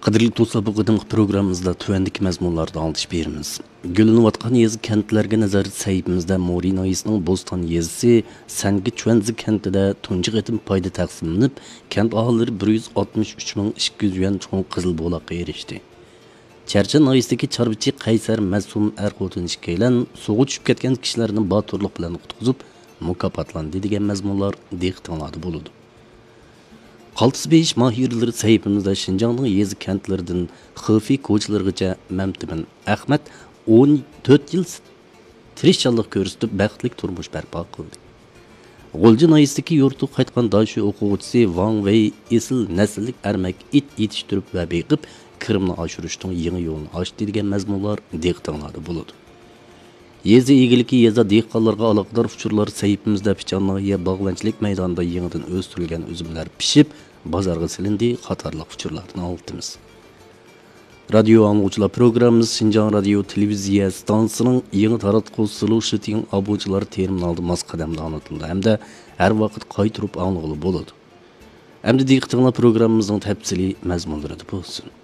Qadrli dostlar, bu qadimki programımızda tüvendiki məzmunlarda anlatış berimiz. Gölünüvatqan yezi kentlərə nəzər səhifimizdə Morin ayısının Bostan yezisi Səngi Çüvenzi kentida tunji qetim payda taqsimlanib, kent aholilari 163.200 yuan cho'ng qizil bo'laqqa erishdi. Charchan ayisidagi chorvachi Qaysar Masum Erqotin ikkalan suvga tushib ketgan kishilarni boturlik bilan qutqizib mukofotlandi degan mazmunlar diqqatinglarda bo'ladi. Qaltis beyish mahirleri sahifimizde Şinjan'ın yezi kentlerden xıfi koçlarıca Memtimin Ahmet 14 yıl tirişçallık görüstüp bəxtlik turmuş bərpa qıldı. G'oljin ayısdaki yurtu qaytqan daşı o'quvchisi Wang Wei esil nasllik ermek it yetiştirip ve beqib Krimni aşırıştın yeni yolunu açtı degan mazmunlar diqqatinglarda bo'ladi. Yezi egiliki yeza dehqonlarga aloqador uçurlar sahifimizde Pichannoye bog'lanchilik maydonida yangidan o'stirilgan üzümler pishib bozorga silindi qatorliq uçurlarni oltimiz. Radyo angluvchilar programımız Şinjan Radio Televiziya stansiyasining yangi taratquv solution abuchilar terminalda mos qadamda anlatıldı. Hem de her vaqt qaytirib anglag'ili bo'ladi. Hem de diqqatinglar programımızın tafsili mazmunlari bo'lsin.